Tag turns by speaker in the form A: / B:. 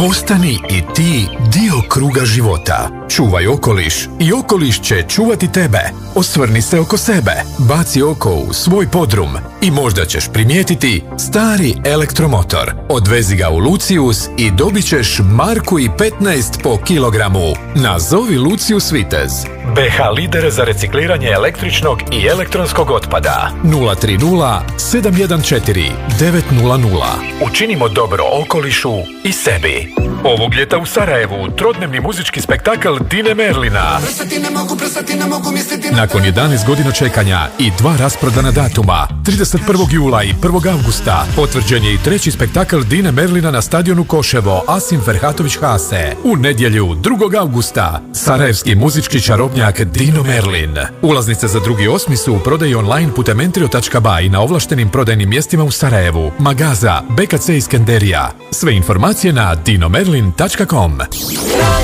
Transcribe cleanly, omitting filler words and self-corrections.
A: Postani i ti dio kruga života. Čuvaj okoliš i okoliš će čuvati tebe. Osvrni se oko sebe, baci oko u svoj podrum i možda ćeš primijetiti stari elektromotor. Odvezi ga u Lucius i dobit ćeš 1,15 po kilogramu. Nazovi Lucius Vitez. BH lider za recikliranje električnog i elektronskog otpada. 030 714 900. Učinimo dobro okolišu i sebi. Ovog ljeta u Sarajevu trodnevni muzički spektakl Dine Merlina. Nakon 11 godina čekanja i 2 rasprodana datuma, 31. jula i 1. augusta, potvrđen je i 3. spektakl Dine Merlina na stadionu Koševo Asim Ferhatović Hase. U nedjelju 2. augusta, sarajevski muzički čarobnjak Dino Merlin. Ulaznice za 2.8. su u prodaji online putem entrio.ba i na ovlaštenim prodajnim mjestima u Sarajevu, Magaza, BKC Iskenderija. Sve informacije na dinomerlin.com.